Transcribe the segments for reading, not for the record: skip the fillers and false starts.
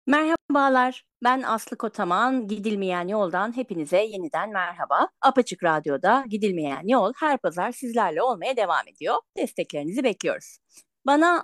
Merhabalar, ben Aslı Kotaman. Gidilmeyen Yoldan hepinize yeniden merhaba. Apaçık Radyo'da Gidilmeyen Yol her pazar sizlerle olmaya devam ediyor. Desteklerinizi bekliyoruz. Bana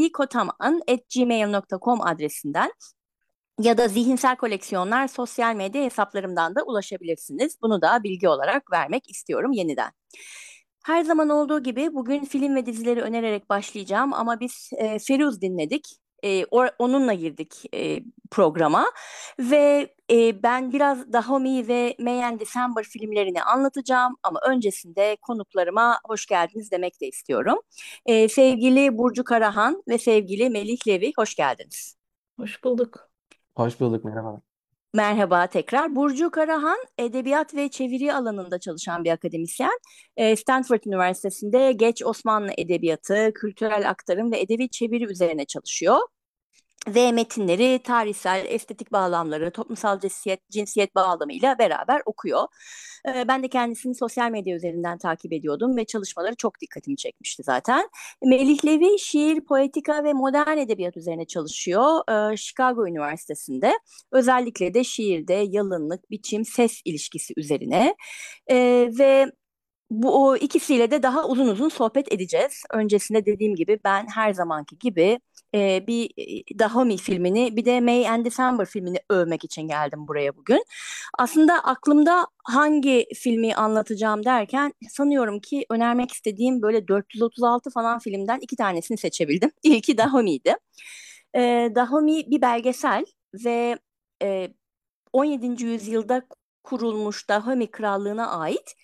aslikotaman@gmail.com adresinden ya da Zihinsel Koleksiyonlar sosyal medya hesaplarımdan da ulaşabilirsiniz. Bunu da bilgi olarak vermek istiyorum yeniden. Her zaman olduğu gibi bugün film ve dizileri önererek başlayacağım ama biz Feruz dinledik. Onunla girdik programa ve ben biraz Dahomey ve May and December filmlerini anlatacağım ama öncesinde konuklarıma hoş geldiniz demek de istiyorum. Sevgili Burcu Karahan ve sevgili Melih Levi, hoş geldiniz. Hoş bulduk. Hoş bulduk, merhaba. Merhaba tekrar. Burcu Karahan, edebiyat ve çeviri alanında çalışan bir akademisyen. Stanford Üniversitesi'nde Geç Osmanlı Edebiyatı, kültürel aktarım ve edebi çeviri üzerine çalışıyor. Ve metinleri tarihsel, estetik bağlamları, toplumsal cinsiyet bağlamıyla beraber okuyor. Ben de kendisini sosyal medya üzerinden takip ediyordum ve çalışmaları çok dikkatimi çekmişti zaten. Melih Levi şiir, poetika ve modern edebiyat üzerine çalışıyor Chicago Üniversitesi'nde. Özellikle de şiirde yalınlık, biçim, ses ilişkisi üzerine. Ve bu o ikisiyle de daha uzun uzun sohbet edeceğiz. Öncesinde dediğim gibi ben her zamanki gibi bir Dahomey filmini bir de May and December filmini övmek için geldim buraya bugün. Aslında aklımda hangi filmi anlatacağım derken sanıyorum ki önermek istediğim böyle 436 falan filmden iki tanesini seçebildim. İlki Dahomey'di. Dahomey bir belgesel ve e, 17. yüzyılda kurulmuş Dahomey Krallığı'na ait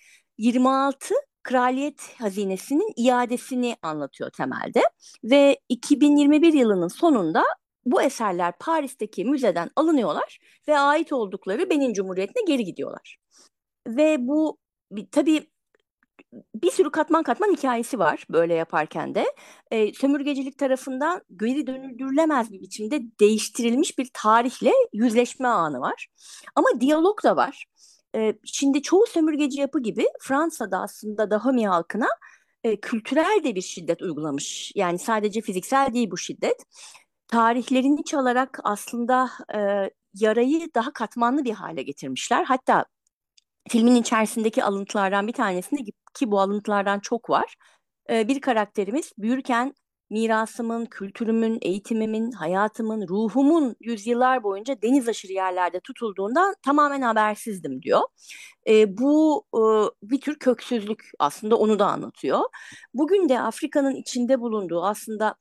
26 kraliyet hazinesinin iadesini anlatıyor temelde. Ve 2021 yılının sonunda bu eserler Paris'teki müzeden alınıyorlar ve ait oldukları Benin Cumhuriyeti'ne geri gidiyorlar. Ve bu tabii bir sürü katman katman hikayesi var böyle yaparken de. Sömürgecilik tarafından geri döndürülemez bir biçimde değiştirilmiş bir tarihle yüzleşme anı var. Ama diyalog da var. Şimdi çoğu sömürgeci yapı gibi Fransa'da aslında Dahomey halkına kültürel de bir şiddet uygulamış. Yani sadece fiziksel değil bu şiddet. Tarihlerini çalarak aslında yarayı daha katmanlı bir hale getirmişler. Hatta filmin içerisindeki alıntılardan bir tanesinde ki bu alıntılardan çok var. Bir karakterimiz büyürken mirasımın, kültürümün, eğitimimin, hayatımın, ruhumun yüzyıllar boyunca deniz aşırı yerlerde tutulduğundan tamamen habersizdim diyor. Bu bir tür köksüzlük aslında onu da anlatıyor. Bugün de Afrika'nın içinde bulunduğu aslında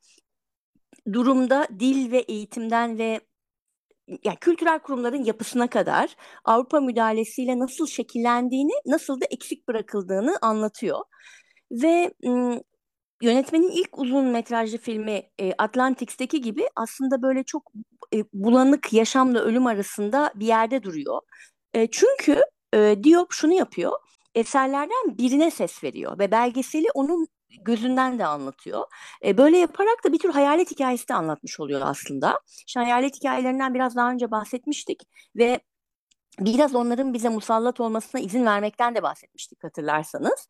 durumda dil ve eğitimden ve yani kültürel kurumların yapısına kadar Avrupa müdahalesiyle nasıl şekillendiğini, nasıl da eksik bırakıldığını anlatıyor. Ve yönetmenin ilk uzun metrajlı filmi Atlantics'teki gibi aslında böyle çok bulanık yaşamla ölüm arasında bir yerde duruyor. Çünkü Diop şunu yapıyor. Eserlerden birine ses veriyor ve belgeseli onun gözünden de anlatıyor. Böyle yaparak da bir tür hayalet hikayesi de anlatmış oluyor aslında. İşte hayalet hikayelerinden biraz daha önce bahsetmiştik ve biraz onların bize musallat olmasına izin vermekten de bahsetmiştik hatırlarsanız.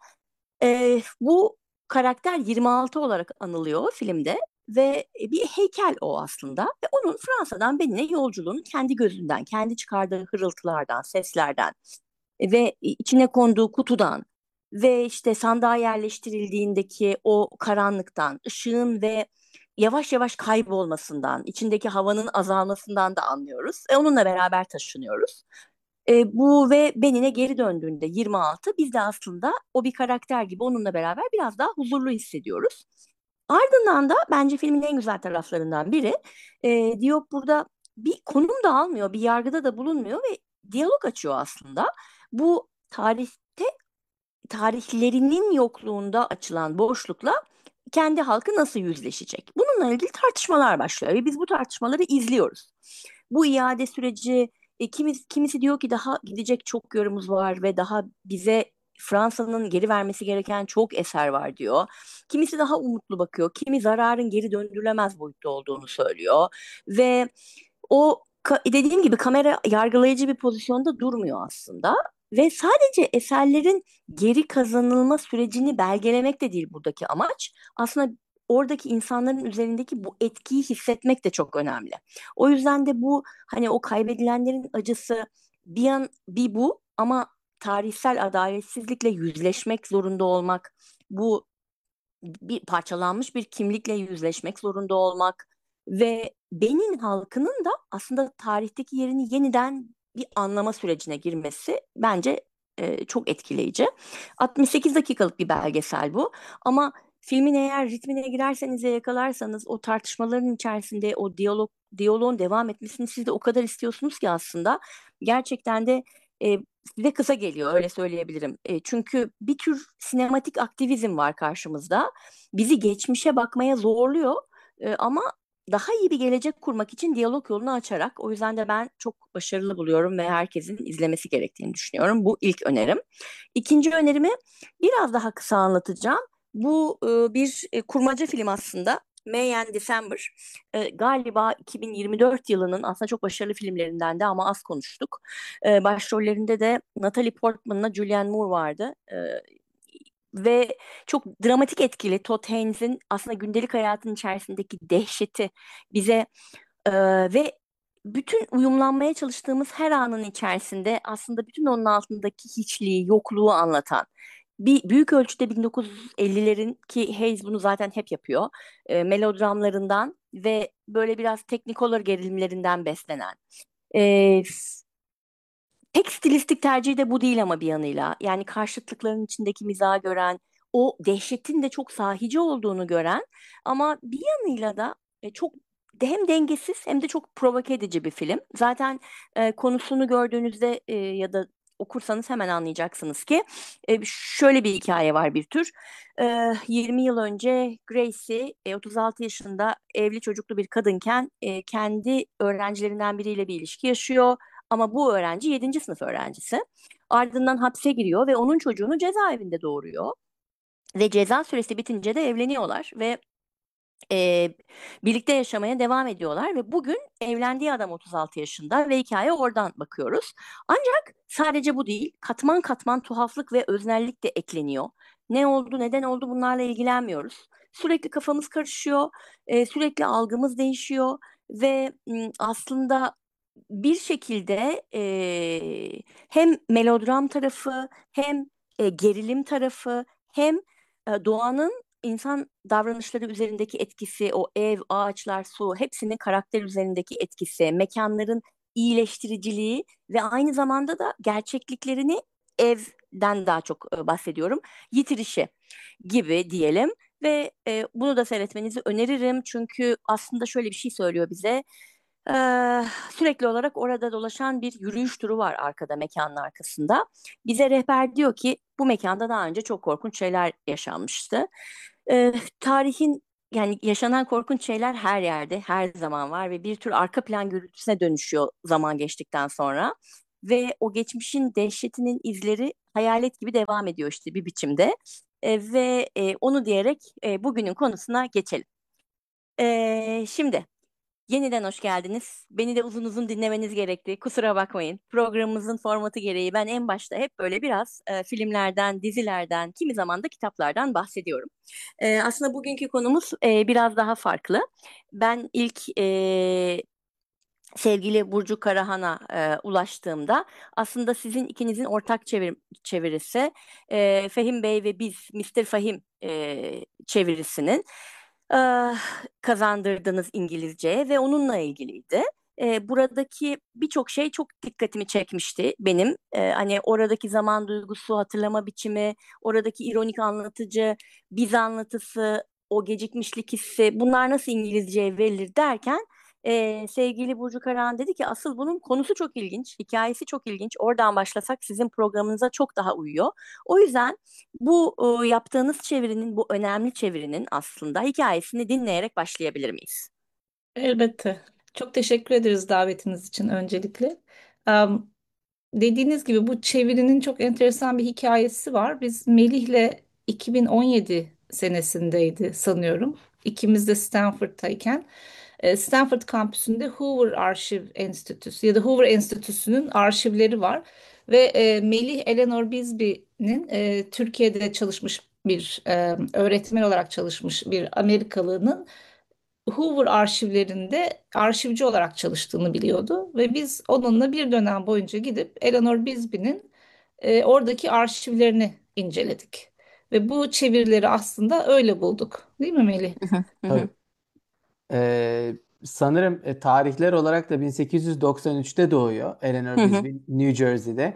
Bu karakter 26 olarak anılıyor filmde ve bir heykel o aslında ve onun Fransa'dan Benin'e yolculuğunu kendi gözünden, kendi çıkardığı hırıltılardan, seslerden ve içine konduğu kutudan ve işte sandığa yerleştirildiğindeki o karanlıktan, ışığın ve yavaş yavaş kaybolmasından, içindeki havanın azalmasından da anlıyoruz. Onunla beraber taşınıyoruz. Bu ve Benine geri döndüğünde 26 biz de aslında o bir karakter gibi onunla beraber biraz daha huzurlu hissediyoruz. Ardından da bence filmin en güzel taraflarından biri Diop burada bir konum da almıyor, bir yargıda da bulunmuyor ve diyalog açıyor aslında. Bu tarihte tarihlerinin yokluğunda açılan boşlukla kendi halkı nasıl yüzleşecek? Bununla ilgili tartışmalar başlıyor ve biz bu tartışmaları izliyoruz. Bu iade süreci kimisi diyor ki daha gidecek çok yolumuz var ve daha bize Fransa'nın geri vermesi gereken çok eser var diyor. Kimisi daha umutlu bakıyor. Kimi zararın geri döndürülemez boyutta olduğunu söylüyor. Ve o dediğim gibi kamera yargılayıcı bir pozisyonda durmuyor aslında. Ve sadece eserlerin geri kazanılma sürecini belgelemek de değil buradaki amaç. Aslında oradaki insanların üzerindeki bu etkiyi hissetmek de çok önemli. O yüzden de bu hani o kaybedilenlerin acısı bir yan bir bu ama tarihsel adaletsizlikle yüzleşmek zorunda olmak, bu bir parçalanmış bir kimlikle yüzleşmek zorunda olmak ve Benin halkının da aslında tarihteki yerini yeniden bir anlama sürecine girmesi bence çok etkileyici. 68 dakikalık bir belgesel bu ama filmin eğer ritmine girerseniz ve yakalarsanız o tartışmaların içerisinde o diyaloğun devam etmesini siz de o kadar istiyorsunuz ki aslında gerçekten de e, size kısa geliyor öyle söyleyebilirim. Çünkü bir tür sinematik aktivizm var karşımızda. Bizi geçmişe bakmaya zorluyor ama daha iyi bir gelecek kurmak için diyalog yolunu açarak. O yüzden de ben çok başarılı buluyorum ve herkesin izlemesi gerektiğini düşünüyorum. Bu ilk önerim. İkinci önerimi biraz daha kısa anlatacağım. Bu bir kurmaca film aslında. May and December. Galiba 2024 yılının aslında çok başarılı filmlerinden de ama az konuştuk. Başrollerinde de Natalie Portman'la Julianne Moore vardı. Ve çok dramatik etkili Todd Haynes'in aslında gündelik hayatın içerisindeki dehşeti bize e, ve bütün uyumlanmaya çalıştığımız her anın içerisinde aslında bütün onun altındaki hiçliği, yokluğu anlatan bir büyük ölçüde 1950'lerin ki Hayes bunu zaten hep yapıyor. Melodramlarından ve böyle biraz teknikolor gerilimlerinden beslenen. E, Tek stilistik tercihi de bu değil ama bir yanıyla. Yani karşıtlıkların içindeki mizahı gören, o dehşetin de çok sahici olduğunu gören ama bir yanıyla da çok hem dengesiz hem de çok provoke edici bir film. Zaten konusunu gördüğünüzde ya da okursanız hemen anlayacaksınız ki şöyle bir hikaye var bir tür. 20 yıl önce Gracie 36 yaşında evli çocuklu bir kadınken kendi öğrencilerinden biriyle bir ilişki yaşıyor. Ama bu öğrenci 7. sınıf öğrencisi. Ardından hapse giriyor ve onun çocuğunu cezaevinde doğuruyor. Ve ceza süresi bitince de evleniyorlar ve e, birlikte yaşamaya devam ediyorlar. Ve bugün evlendiği adam 36 yaşında ve hikaye oradan bakıyoruz. Ancak sadece bu değil, katman katman tuhaflık ve öznellik de ekleniyor. Ne oldu, neden oldu bunlarla ilgilenmiyoruz. Sürekli kafamız karışıyor, sürekli algımız değişiyor ve aslında bir şekilde hem melodram tarafı hem gerilim tarafı hem doğanın insan davranışları üzerindeki etkisi, o ev, ağaçlar, su hepsinin karakter üzerindeki etkisi, mekanların iyileştiriciliği ve aynı zamanda da gerçekliklerini evden daha çok bahsediyorum, yitirişi gibi diyelim. Ve bunu da seyretmenizi öneririm çünkü aslında şöyle bir şey söylüyor bize. Sürekli olarak orada dolaşan bir yürüyüş turu var arkada, mekanın arkasında. Bize rehber diyor ki bu mekanda daha önce çok korkunç şeyler yaşanmıştı. Tarihin yani yaşanan korkunç şeyler her yerde, her zaman var ve bir tür arka plan gürültüsüne dönüşüyor zaman geçtikten sonra. Ve o geçmişin dehşetinin izleri hayalet gibi devam ediyor işte bir biçimde. Onu diyerek bugünün konusuna geçelim. Şimdi yeniden hoş geldiniz. Beni de uzun uzun dinlemeniz gerekti. Kusura bakmayın. Programımızın formatı gereği ben en başta hep böyle biraz filmlerden, dizilerden, kimi zaman da kitaplardan bahsediyorum. Aslında bugünkü konumuz biraz daha farklı. Ben ilk sevgili Burcu Karahan'a ulaştığımda aslında sizin ikinizin ortak çevirisi Fehim Bey ve biz Mister Fahim çevirisinin e, kazandırdığınız İngilizceye ve onunla ilgiliydi. Buradaki birçok şey çok dikkatimi çekmişti benim. Hani oradaki zaman duygusu, hatırlama biçimi, oradaki ironik anlatıcı, biz anlatısı, o gecikmişlik hissi bunlar nasıl İngilizceye verilir derken sevgili Burcu Karahan dedi ki asıl bunun konusu çok ilginç, hikayesi çok ilginç. Oradan başlasak sizin programınıza çok daha uyuyor. O yüzden bu yaptığınız çevirinin, bu önemli çevirinin aslında hikayesini dinleyerek başlayabilir miyiz? Elbette. Çok teşekkür ederiz davetiniz için öncelikle. Am, Dediğiniz gibi bu çevirinin çok enteresan bir hikayesi var. Biz Melih'le 2017 senesindeydi sanıyorum. İkimiz de Stanford'tayken Stanford kampüsünde Hoover Arşiv Enstitüsü ya da Hoover Enstitüsü'nün arşivleri var. Ve Melih Eleanor Bisbee'nin Türkiye'de çalışmış bir öğretmen olarak çalışmış bir Amerikalının Hoover arşivlerinde arşivci olarak çalıştığını biliyordu ve biz onunla bir dönem boyunca gidip Eleanor Bisbee'nin oradaki arşivlerini inceledik. Ve bu çevirileri aslında öyle bulduk. Değil mi Melih? Hı hı, hı hı, Tabii. Ee, Sanırım tarihler olarak da 1893'te doğuyor hı Eleanor hı, Bisbee, New Jersey'de.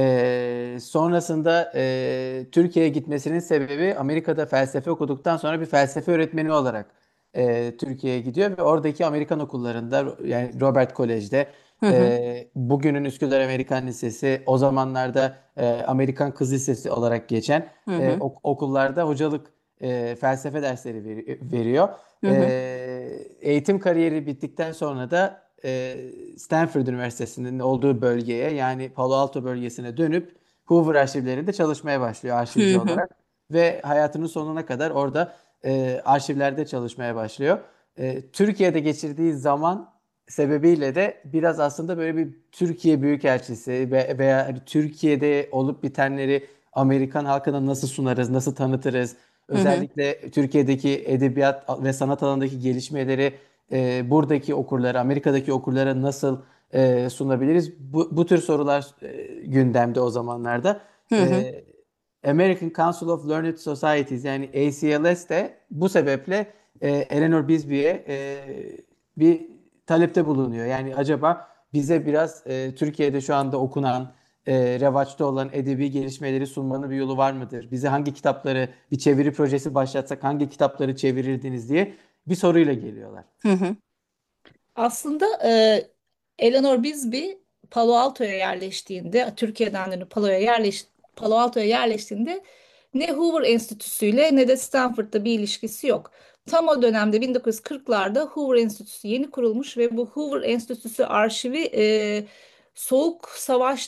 Sonrasında Türkiye'ye gitmesinin sebebi Amerika'da felsefe okuduktan sonra bir felsefe öğretmeni olarak Türkiye'ye gidiyor ve oradaki Amerikan okullarında, yani Robert Kolej'de, hı hı, bugünün Üsküdar Amerikan Lisesi, o zamanlarda Amerikan Kız Lisesi olarak geçen hı hı, okullarda hocalık, felsefe dersleri veriyor. hı hı, Eğitim kariyeri bittikten sonra da Stanford Üniversitesi'nin olduğu bölgeye, yani Palo Alto bölgesine dönüp Hoover arşivlerinde çalışmaya başlıyor hı arşivci hı, olarak ve hayatının sonuna kadar orada arşivlerde çalışmaya başlıyor. Türkiye'de geçirdiği zaman sebebiyle de biraz aslında böyle bir Türkiye Büyükelçisi veya hani Türkiye'de olup bitenleri Amerikan halkına nasıl sunarız, nasıl tanıtırız, hı hı, özellikle Türkiye'deki edebiyat ve sanat alanındaki gelişmeleri buradaki okurlara, Amerika'daki okurlara nasıl sunabiliriz? Bu tür sorular gündemde o zamanlarda. hı hı, E, American Council of Learned Societies, yani ACLS de bu sebeple Eleanor Bisbee'ye bir talepte bulunuyor. Yani acaba bize biraz Türkiye'de şu anda okunan, revaçta olan edebi gelişmeleri sunmanın bir yolu var mıdır? Bize hangi kitapları, bir çeviri projesi başlatsak hangi kitapları çevirirdiniz diye bir soruyla geliyorlar. hı hı, Aslında Eleanor Bisbee Palo Alto'ya yerleştiğinde, Türkiye'den dönüp Palo Alto'ya yerleştiğinde ne Hoover Enstitüsü ile ne de Stanford'da bir ilişkisi yok. Tam o dönemde 1940'larda Hoover Enstitüsü yeni kurulmuş ve bu Hoover Enstitüsü arşivi Soğuk Savaş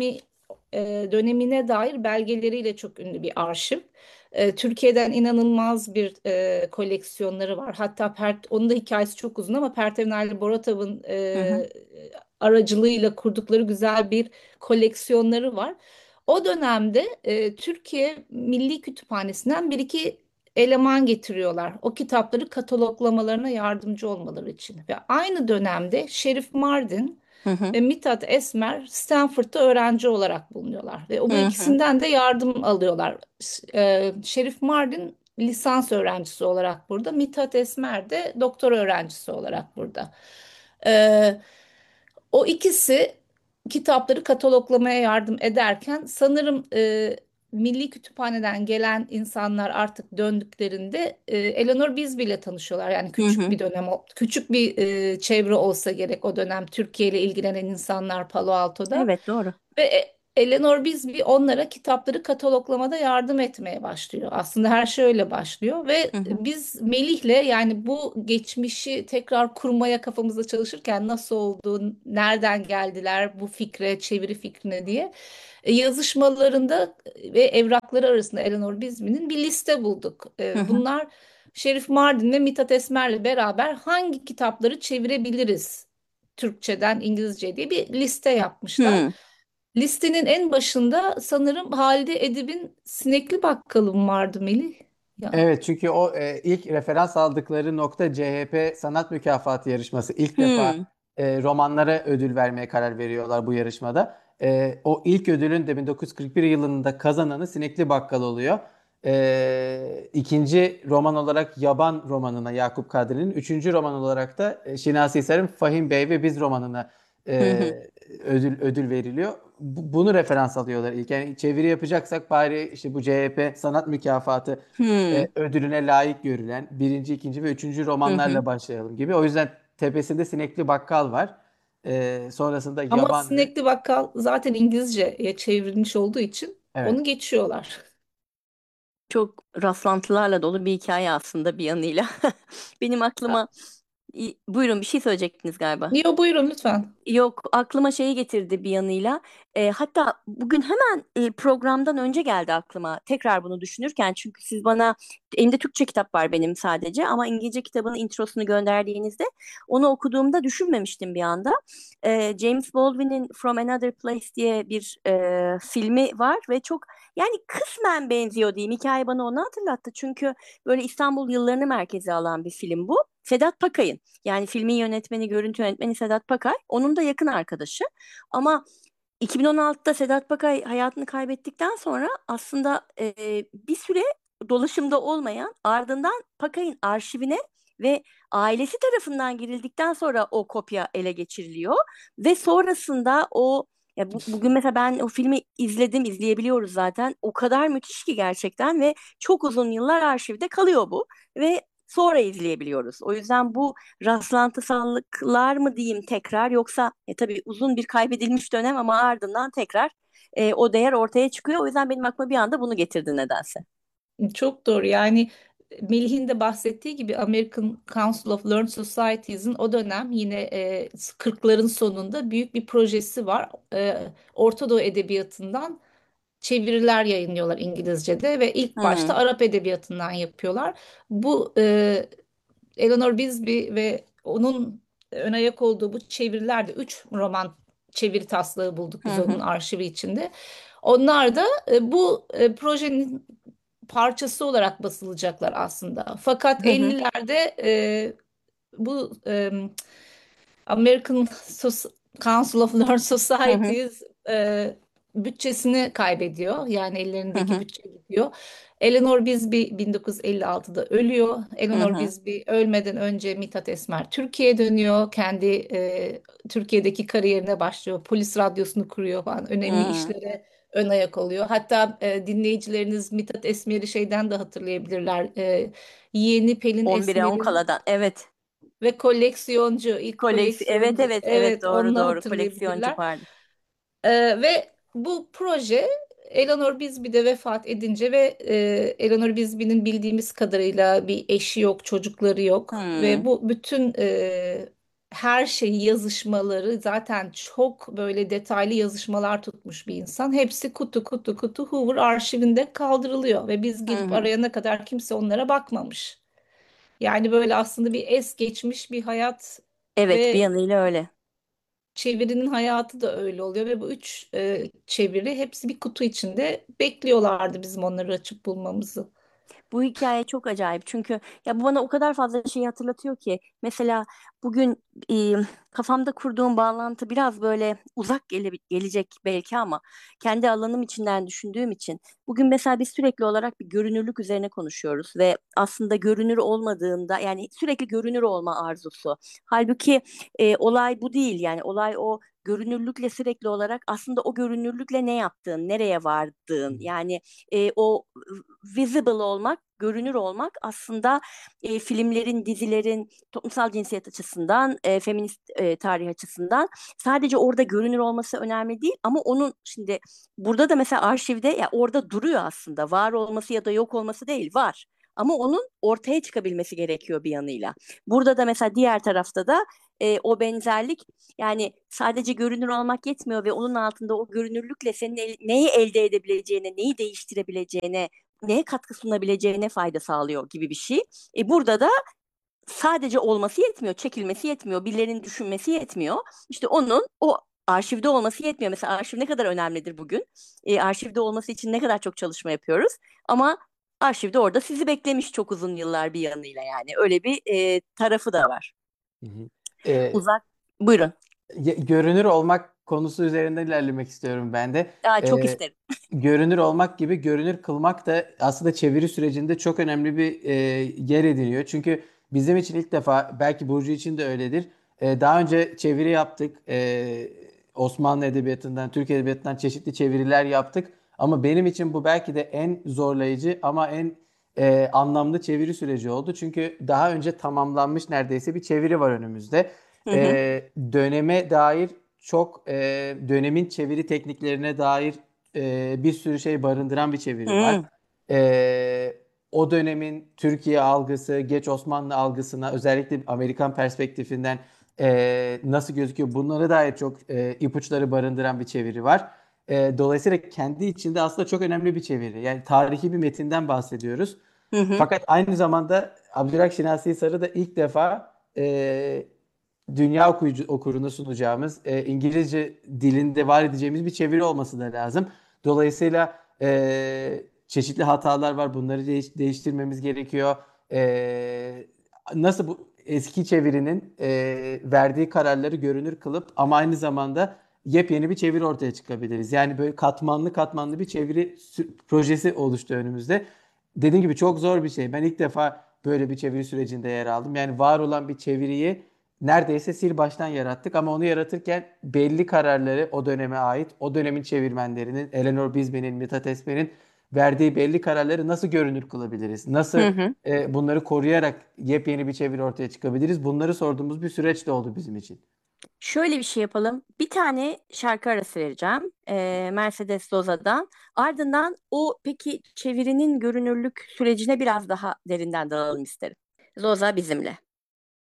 dönemine dair belgeleriyle çok ünlü bir arşiv. Türkiye'den inanılmaz bir koleksiyonları var. Hatta onun da hikayesi çok uzun ama Pertev Boratav'ın hı hı, aracılığıyla kurdukları güzel bir koleksiyonları var. O dönemde Türkiye Milli Kütüphanesi'nden bir iki eleman getiriyorlar. O kitapları kataloglamalarına yardımcı olmaları için. Ve aynı dönemde Şerif Mardin hı hı, ve Mithat Esmer Stanford'da öğrenci olarak bulunuyorlar. Ve bu hı hı, ikisinden de yardım alıyorlar. Şerif Mardin lisans öğrencisi olarak burada. Mithat Esmer de doktora öğrencisi olarak burada. E, O ikisi kitapları kataloglamaya yardım ederken sanırım Milli Kütüphane'den gelen insanlar artık döndüklerinde Eleanor Bisbee ile tanışıyorlar. Yani hı küçük hı. bir dönem, küçük bir çevre olsa gerek o dönem Türkiye ile ilgilenen insanlar Palo Alto'da. Evet, doğru. Ve Eleanor Bisbee onlara kitapları kataloglamada yardım etmeye başlıyor. Aslında her şey öyle başlıyor ve Hı hı, biz Melih'le yani bu geçmişi tekrar kurmaya kafamızda çalışırken nasıl oldu, nereden geldiler bu fikre, çeviri fikrine diye yazışmalarında ve evrakları arasında Eleanor Bisbee'nin bir liste bulduk. hı hı, Bunlar Şerif Mardin ve Mithat Esmer'le beraber hangi kitapları çevirebiliriz Türkçeden İngilizce diye bir liste yapmışlar. hı. Listenin en başında sanırım Halide Edip'in Sinekli Bakkalım vardı Melih. Ya. Evet, çünkü o ilk referans aldıkları nokta CHP Sanat Mükafatı yarışması. İlk defa Hı. romanlara ödül vermeye karar veriyorlar bu yarışmada. O ilk ödülün de 1941 yılında kazananı Sinekli Bakkal oluyor. İkinci roman olarak Yaban romanına Yakup Kadri'nin, üçüncü roman olarak da Şinasi Hisar'ın Fahim Bey ve Biz romanına Hı hı. ödül veriliyor. Bunu referans alıyorlar ilk. Yani çeviri yapacaksak bari işte bu CHP Sanat Mükafatı Hı ödülüne layık görülen birinci, ikinci ve üçüncü hı, hı. romanlarla başlayalım gibi. O yüzden tepesinde Sinekli Bakkal var. Sonrasında Ama Yaban ve Sinekli Bakkal zaten İngilizce'ye çevrilmiş olduğu için evet. onu geçiyorlar. Çok rastlantılarla dolu bir hikaye aslında bir yanıyla. Benim aklıma buyurun, bir şey söyleyecektiniz galiba. Yo, buyurun lütfen. Yok, aklıma şeyi getirdi bir yanıyla. Hatta bugün hemen programdan önce geldi aklıma tekrar bunu düşünürken. Çünkü siz bana, elimde Türkçe kitap var benim sadece ama İngilizce kitabının introsunu gönderdiğinizde onu okuduğumda düşünmemiştim bir anda. James Baldwin'in From Another Place diye bir filmi var ve çok Yani kısmen benziyor diyeyim. Hikaye bana onu hatırlattı. Çünkü böyle İstanbul yıllarını merkeze alan bir film bu. Sedat Pakay'ın, yani filmin yönetmeni, görüntü yönetmeni Sedat Pakay. Onun da yakın arkadaşı. Ama 2016'da Sedat Pakay hayatını kaybettikten sonra aslında bir süre dolaşımda olmayan, ardından Pakay'ın arşivine ve ailesi tarafından girildikten sonra o kopya ele geçiriliyor ve sonrasında o, ya bugün mesela ben o filmi izledim, izleyebiliyoruz zaten. O kadar müthiş ki gerçekten ve çok uzun yıllar arşivde kalıyor bu ve sonra izleyebiliyoruz. O yüzden bu rastlantısallıklar mı diyeyim tekrar, yoksa tabii uzun bir kaybedilmiş dönem ama ardından tekrar o değer ortaya çıkıyor. O yüzden benim aklıma bir anda bunu getirdi nedense. Çok doğru. Yani Melih'in de bahsettiği gibi American Council of Learned Societies'in o dönem yine 40'ların sonunda büyük bir projesi var. Orta Doğu edebiyatından çeviriler yayınlıyorlar İngilizce'de ve ilk başta Hmm. Arap edebiyatından yapıyorlar. Bu Eleanor Bisbee ve onun ön ayak olduğu bu çevirilerde 3 roman çeviri taslağı bulduk Hı biz onun hı. arşivi içinde. Onlar da bu projenin parçası olarak basılacaklar aslında. Fakat Hı hı. 50'lerde bu American Council of Learned Hı hı. Societies bütçesini kaybediyor. Yani Hı ellerindeki hı. bütçe gidiyor. Eleanor Bisbee 1956'da ölüyor. Hı Eleanor hı. Bisbee ölmeden önce Mithat Esmer Türkiye'ye dönüyor. Kendi Türkiye'deki kariyerine başlıyor. Polis radyosunu kuruyor falan. Önemli Hı. işlere ön ayak oluyor. Hatta dinleyicileriniz Mithat Esmer'i şeyden de hatırlayabilirler. Yeğeni Pelin 11'e 10 Esmer'in kaladan. Evet. ve koleksiyoncu, ilk Evet, koleksiyoncu. evet, evet, Evet, doğru onu doğru, koleksiyoncu, hatırlayabilirler. pardon. Ve bu proje Eleanor Bisbee de vefat edince ve Eleanor Bisbee'nin bildiğimiz kadarıyla bir eşi yok, çocukları yok ve Hı. bu bütün her şeyi yazışmaları zaten çok böyle detaylı yazışmalar tutmuş bir insan. Hepsi kutu kutu kutu Hoover arşivinde kaldırılıyor ve biz Hı gidip hı. arayana kadar kimse onlara bakmamış. Yani böyle aslında bir es geçmiş bir hayat Evet, bir ve yanıyla öyle. çevirinin hayatı da öyle oluyor ve bu üç çeviri hepsi bir kutu içinde bekliyorlardı bizim onları açıp bulmamızı. Bu hikaye çok acayip çünkü ya bu bana o kadar fazla şeyi hatırlatıyor ki, mesela bugün e, kafamda kurduğum bağlantı biraz böyle uzak gelecek belki ama kendi alanım içinden düşündüğüm için bugün mesela biz sürekli olarak bir görünürlük üzerine konuşuyoruz ve aslında görünür olmadığında, yani sürekli görünür olma arzusu. Halbuki olay bu değil, yani olay o görünürlükle sürekli olarak aslında o görünürlükle ne yaptığın, nereye vardığın, yani o visible olmak, görünür olmak aslında filmlerin, dizilerin toplumsal cinsiyet açısından, feminist tarih açısından sadece orada görünür olması önemli değil ama onun şimdi burada da mesela arşivde ya orada duruyor aslında. Var olması ya da yok olması değil, var. Ama onun ortaya çıkabilmesi gerekiyor bir yanıyla. Burada da mesela diğer tarafta da o benzerlik, yani sadece görünür olmak yetmiyor ve onun altında o görünürlükle senin neyi elde edebileceğine, neyi değiştirebileceğine, neye katkı sunabileceğine fayda sağlıyor gibi bir şey. Burada da sadece olması yetmiyor, çekilmesi yetmiyor, birilerinin düşünmesi yetmiyor. İşte onun o arşivde olması yetmiyor. Mesela arşiv ne kadar önemlidir bugün? Arşivde olması için ne kadar çok çalışma yapıyoruz. Ama arşivde orada sizi beklemiş çok uzun yıllar bir yanıyla yani. Öyle bir tarafı da var. Hı hı. E, Uzak. Buyurun. Görünür olmak konusu üzerinden ilerlemek istiyorum ben de. Aa, çok E, isterim. Görünür olmak gibi görünür kılmak da aslında çeviri sürecinde çok önemli bir yer ediniyor. Çünkü bizim için ilk defa, belki Burcu için de öyledir. Daha önce çeviri yaptık. Osmanlı Edebiyatı'ndan, Türk Edebiyatı'ndan çeşitli çeviriler yaptık. Ama benim için bu belki de en zorlayıcı ama en anlamlı çeviri süreci oldu. Çünkü daha önce tamamlanmış neredeyse bir çeviri var önümüzde. Hı hı. Döneme dair çok dönemin çeviri tekniklerine dair bir sürü şey barındıran bir çeviri var. Hı E, O dönemin Türkiye algısı, geç Osmanlı algısına, özellikle Amerikan perspektifinden nasıl gözüküyor, bunlara dair çok ipuçları barındıran bir çeviri var. Dolayısıyla kendi içinde aslında çok önemli bir çeviri. Yani tarihi bir metinden bahsediyoruz. hı. Hı. Fakat aynı zamanda Abdülhak Şinasi Sarı da ilk defa dünya okuruna sunacağımız, İngilizce dilinde var edeceğimiz bir çeviri olması da lazım. Dolayısıyla çeşitli hatalar var. Bunları değiştirmemiz gerekiyor. Nasıl bu eski çevirinin verdiği kararları görünür kılıp ama aynı zamanda yepyeni bir çeviri ortaya çıkabiliriz. Yani böyle katmanlı katmanlı bir çeviri projesi oluştu önümüzde. Dediğim gibi çok zor bir şey. Ben ilk defa böyle bir çeviri sürecinde yer aldım. Yani var olan bir çeviriyi neredeyse sil baştan yarattık ama onu yaratırken belli kararları o döneme ait, o dönemin çevirmenlerinin, Eleanor Bisbey'nin, Mithat Esmer'in verdiği belli kararları nasıl görünür kılabiliriz? Nasıl Hı hı. bunları koruyarak yepyeni bir çeviri ortaya çıkabiliriz? Bunları sorduğumuz bir süreç de oldu bizim için. Şöyle bir şey yapalım. Bir tane şarkı arası vereceğim. Mercedes Soza'dan. Ardından o peki çevirinin görünürlük sürecine biraz daha derinden dalalım isterim. Zoza bizimle.